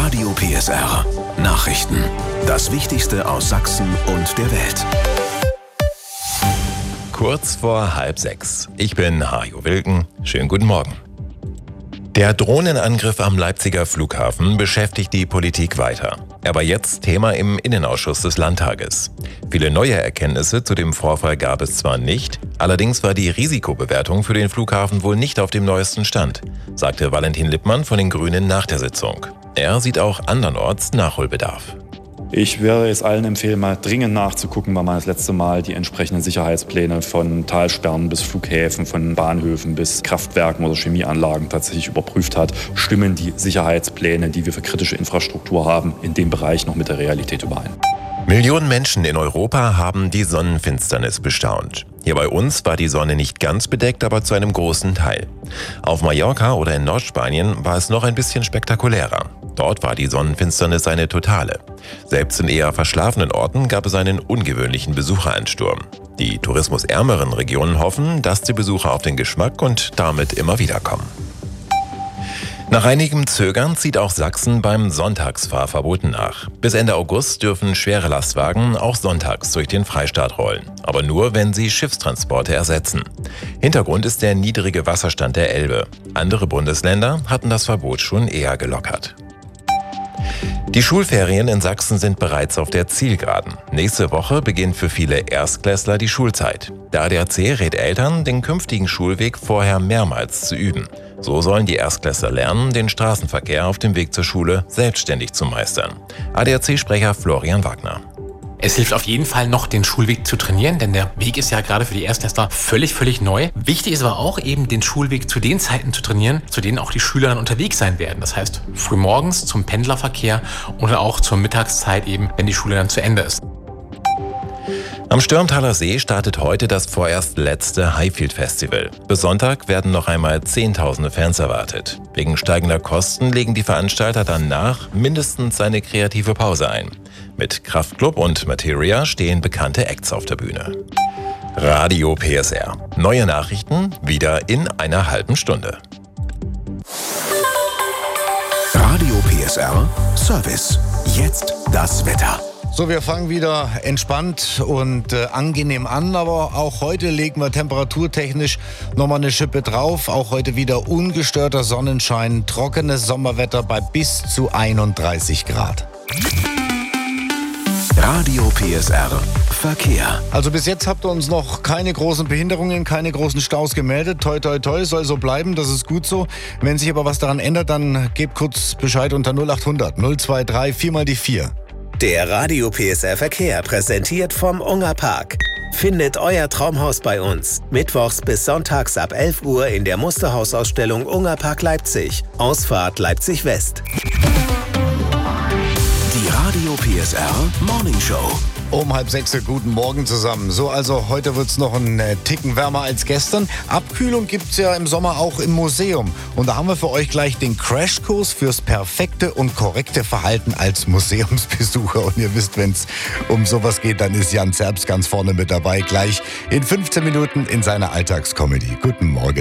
Radio PSR. Nachrichten. Das Wichtigste aus Sachsen und der Welt. Kurz vor 5:30. Ich bin Hajo Wilken. Schönen guten Morgen. Der Drohnenangriff am Leipziger Flughafen beschäftigt die Politik weiter. Er war jetzt Thema im Innenausschuss des Landtages. Viele neue Erkenntnisse zu dem Vorfall gab es zwar nicht, allerdings war die Risikobewertung für den Flughafen wohl nicht auf dem neuesten Stand, sagte Valentin Lippmann von den Grünen nach der Sitzung. Er sieht auch andernorts Nachholbedarf. Ich würde es allen empfehlen, mal dringend nachzugucken, weil man das letzte Mal die entsprechenden Sicherheitspläne von Talsperren bis Flughäfen, von Bahnhöfen bis Kraftwerken oder Chemieanlagen tatsächlich überprüft hat. Stimmen die Sicherheitspläne, die wir für kritische Infrastruktur haben, in dem Bereich noch mit der Realität überein? Millionen Menschen in Europa haben die Sonnenfinsternis bestaunt. Hier bei uns war die Sonne nicht ganz bedeckt, aber zu einem großen Teil. Auf Mallorca oder in Nordspanien war es noch ein bisschen spektakulärer. Dort war die Sonnenfinsternis eine totale. Selbst in eher verschlafenen Orten gab es einen ungewöhnlichen Besucheransturm. Die tourismusärmeren Regionen hoffen, dass die Besucher auf den Geschmack und damit immer wieder kommen. Nach einigem Zögern zieht auch Sachsen beim Sonntagsfahrverbot nach. Bis Ende August dürfen schwere Lastwagen auch sonntags durch den Freistaat rollen. Aber nur, wenn sie Schiffstransporte ersetzen. Hintergrund ist der niedrige Wasserstand der Elbe. Andere Bundesländer hatten das Verbot schon eher gelockert. Die Schulferien in Sachsen sind bereits auf der Zielgeraden. Nächste Woche beginnt für viele Erstklässler die Schulzeit. Der ADAC rät Eltern, den künftigen Schulweg vorher mehrmals zu üben. So sollen die Erstklässler lernen, den Straßenverkehr auf dem Weg zur Schule selbstständig zu meistern. ADAC-Sprecher Florian Wagner. Es hilft auf jeden Fall noch, den Schulweg zu trainieren, denn der Weg ist ja gerade für die Erstklässler völlig neu. Wichtig ist aber auch eben, den Schulweg zu den Zeiten zu trainieren, zu denen auch die Schüler dann unterwegs sein werden. Das heißt, frühmorgens zum Pendlerverkehr oder auch zur Mittagszeit eben, wenn die Schule dann zu Ende ist. Am Stürmtaler See startet heute das vorerst letzte Highfield Festival. Bis Sonntag werden noch einmal Zehntausende Fans erwartet. Wegen steigender Kosten legen die Veranstalter danach mindestens eine kreative Pause ein. Mit Kraftklub und Materia stehen bekannte Acts auf der Bühne. Radio PSR. Neue Nachrichten wieder in einer halben Stunde. Radio PSR Service. Jetzt das Wetter. So, wir fangen wieder entspannt und angenehm an, aber auch heute legen wir temperaturtechnisch nochmal eine Schippe drauf. Auch heute wieder ungestörter Sonnenschein, trockenes Sommerwetter bei bis zu 31 Grad. Radio PSR Verkehr. Also bis jetzt habt ihr uns noch keine großen Behinderungen, keine großen Staus gemeldet. Toi, toi, toi, soll so bleiben, das ist gut so. Wenn sich aber was daran ändert, dann gebt kurz Bescheid unter 0800 023 4 mal die 4. Der Radio PSR Verkehr präsentiert vom Unger Park. Findet euer Traumhaus bei uns. Mittwochs bis sonntags ab 11 Uhr in der Musterhausausstellung Unger Park Leipzig. Ausfahrt Leipzig West. Die Radio PSR Morning Show. Um 5:30 guten Morgen zusammen. So, also heute wird's noch einen Ticken wärmer als gestern. Abkühlung gibt's ja im Sommer auch im Museum. Und da haben wir für euch gleich den Crashkurs fürs perfekte und korrekte Verhalten als Museumsbesucher. Und ihr wisst, wenn's um sowas geht, dann ist Jan Zerbst ganz vorne mit dabei. Gleich in 15 Minuten in seiner Alltagscomedy. Guten Morgen.